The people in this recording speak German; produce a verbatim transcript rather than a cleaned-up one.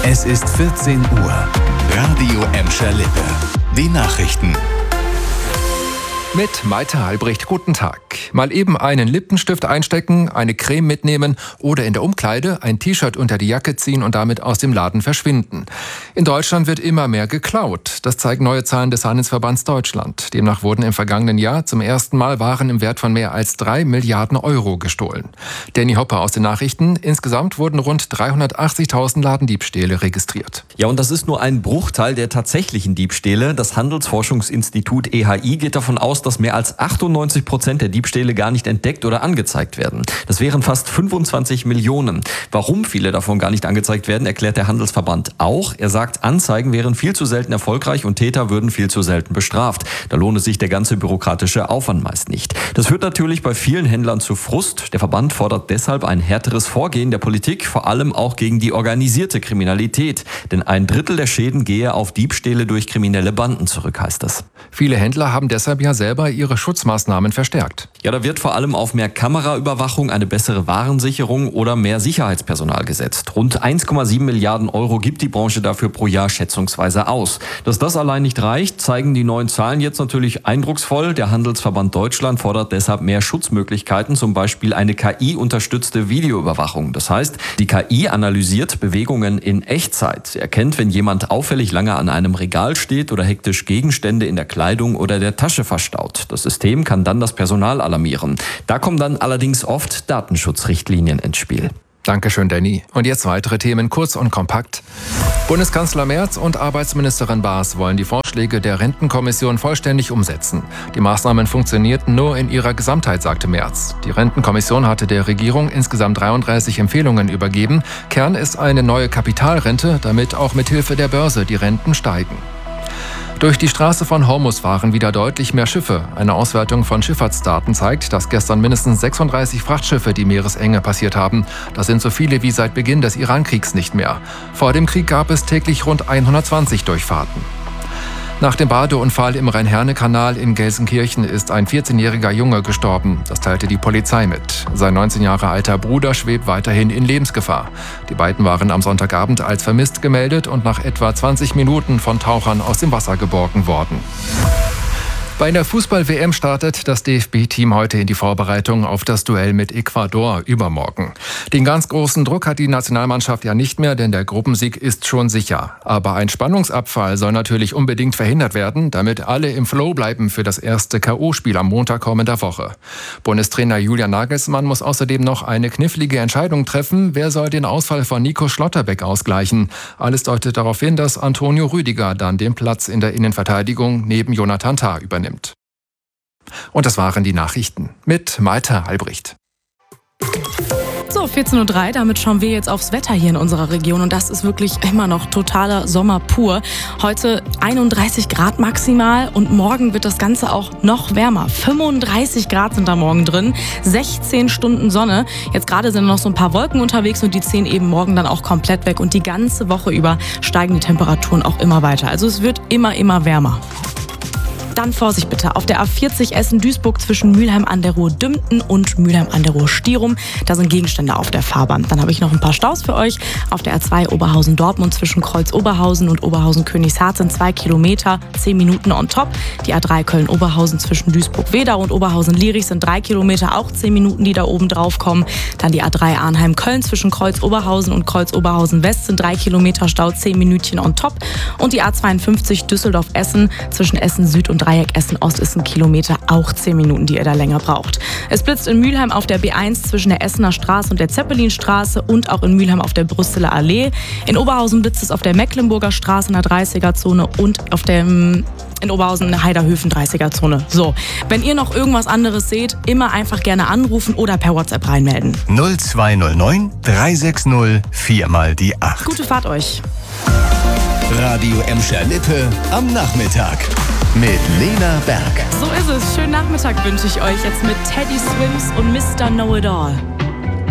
Es ist vierzehn Uhr. Radio Emscher Lippe. Die Nachrichten. Mit Maite Albrecht, guten Tag. Mal eben einen Lippenstift einstecken, eine Creme mitnehmen oder in der Umkleide ein T-Shirt unter die Jacke ziehen und damit aus dem Laden verschwinden. In Deutschland wird immer mehr geklaut. Das zeigen neue Zahlen des Handelsverbands Deutschland. Demnach wurden im vergangenen Jahr zum ersten Mal Waren im Wert von mehr als drei Milliarden Euro gestohlen. Danny Hopper aus den Nachrichten. Insgesamt wurden rund dreihundertachtzigtausend Ladendiebstähle registriert. Ja, und das ist nur ein Bruchteil der tatsächlichen Diebstähle. Das Handelsforschungsinstitut E H I geht davon aus, dass mehr als achtundneunzig Prozent der Diebstähle gar nicht entdeckt oder angezeigt werden. Das wären fast fünfundzwanzig Millionen. Warum viele davon gar nicht angezeigt werden, erklärt der Handelsverband auch. Er sagt, Anzeigen wären viel zu selten erfolgreich und Täter würden viel zu selten bestraft. Da lohne sich der ganze bürokratische Aufwand meist nicht. Das führt natürlich bei vielen Händlern zu Frust. Der Verband fordert deshalb ein härteres Vorgehen der Politik, vor allem auch gegen die organisierte Kriminalität. Denn ein Drittel der Schäden gehe auf Diebstähle durch kriminelle Banden zurück, heißt es. Viele Händler haben deshalb ja selber ihre Schutzmaßnahmen verstärkt. Ja, da wird vor allem auf mehr Kameraüberwachung, eine bessere Warensicherung oder mehr Sicherheitspersonal gesetzt. Rund eins Komma sieben Milliarden Euro gibt die Branche dafür pro Jahr schätzungsweise aus. Dass das allein nicht reicht, zeigen die neuen Zahlen jetzt natürlich eindrucksvoll. Der Handelsverband Deutschland fordert deshalb mehr Schutzmöglichkeiten, zum Beispiel eine K I-unterstützte Videoüberwachung. Das heißt, die K I analysiert Bewegungen in Echtzeit. Sie erkennt, wenn jemand auffällig lange an einem Regal steht oder hektisch Gegenstände in der Kleidung oder der Tasche verstaut. Das System kann dann das Personal alarmieren. Da kommen dann allerdings oft Datenschutzrichtlinien ins Spiel. Dankeschön, Danny. Und jetzt weitere Themen kurz und kompakt. Bundeskanzler Merz und Arbeitsministerin Baas wollen die Vorschläge der Rentenkommission vollständig umsetzen. Die Maßnahmen funktionierten nur in ihrer Gesamtheit, sagte Merz. Die Rentenkommission hatte der Regierung insgesamt dreiunddreißig Empfehlungen übergeben. Kern ist eine neue Kapitalrente, damit auch mithilfe der Börse die Renten steigen. Durch die Straße von Hormuz fahren wieder deutlich mehr Schiffe. Eine Auswertung von Schifffahrtsdaten zeigt, dass gestern mindestens sechsunddreißig Frachtschiffe die Meeresenge passiert haben. Das sind so viele wie seit Beginn des Irankriegs nicht mehr. Vor dem Krieg gab es täglich rund hundertzwanzig Durchfahrten. Nach dem Badeunfall im Rhein-Herne-Kanal in Gelsenkirchen ist ein vierzehnjähriger Junge gestorben. Das teilte die Polizei mit. Sein neunzehn Jahre alter Bruder schwebt weiterhin in Lebensgefahr. Die beiden waren am Sonntagabend als vermisst gemeldet und nach etwa zwanzig Minuten von Tauchern aus dem Wasser geborgen worden. Bei der Fußball-W M startet das D F B-Team heute in die Vorbereitung auf das Duell mit Ecuador übermorgen. Den ganz großen Druck hat die Nationalmannschaft ja nicht mehr, denn der Gruppensieg ist schon sicher. Aber ein Spannungsabfall soll natürlich unbedingt verhindert werden, damit alle im Flow bleiben für das erste K O-Spiel am Montag kommender Woche. Bundestrainer Julian Nagelsmann muss außerdem noch eine knifflige Entscheidung treffen. Wer soll den Ausfall von Nico Schlotterbeck ausgleichen? Alles deutet darauf hin, dass Antonio Rüdiger dann den Platz in der Innenverteidigung neben Jonathan Tah übernimmt. Und das waren die Nachrichten mit Maite Albrecht. So, vierzehn Uhr drei, damit schauen wir jetzt aufs Wetter hier in unserer Region und das ist wirklich immer noch totaler Sommer pur. Heute einunddreißig Grad maximal und morgen wird das Ganze auch noch wärmer. fünfunddreißig Grad sind da morgen drin, sechzehn Stunden Sonne. Jetzt gerade sind noch so ein paar Wolken unterwegs und die ziehen eben morgen dann auch komplett weg und die ganze Woche über steigen die Temperaturen auch immer weiter. Also es wird immer, immer wärmer. Dann Vorsicht bitte auf der A vierzig Essen-Duisburg zwischen Mülheim an der Ruhr-Dümpten und Mülheim an der Ruhr-Stierum. Da sind Gegenstände auf der Fahrbahn. Dann habe ich noch ein paar Staus für euch. Auf der A zwei Oberhausen-Dortmund zwischen Kreuz-Oberhausen und Oberhausen-Königshardt zwei Kilometer, zehn Minuten on top. Die A drei Köln-Oberhausen zwischen Duisburg-Wedau und Oberhausen-Lierich sind drei Kilometer, auch zehn Minuten, die da oben drauf kommen. Dann die A drei Arnheim-Köln zwischen Kreuz-Oberhausen und Kreuz-Oberhausen-West sind drei Kilometer Stau, zehn Minütchen on top. Und die A zweiundfünfzig Düsseldorf-Essen zwischen Essen-Süd und Dreieck Essen-Ost ist ein Kilometer, auch zehn Minuten, die ihr da länger braucht. Es blitzt in Mülheim auf der B eins zwischen der Essener Straße und der Zeppelinstraße und auch in Mülheim auf der Brüsseler Allee. In Oberhausen blitzt es auf der Mecklenburger Straße in der dreißiger-Zone und auf dem in Oberhausen in der Heiderhöfen dreißiger-Zone. So, wenn ihr noch irgendwas anderes seht, immer einfach gerne anrufen oder per WhatsApp reinmelden. null zwei null neun drei sechs null vier mal die acht. Gute Fahrt euch. Radio Emscher Lippe am Nachmittag mit Lena Berg. So ist es. Schönen Nachmittag wünsche ich euch jetzt mit Teddy Swims und Mister Know-It-All.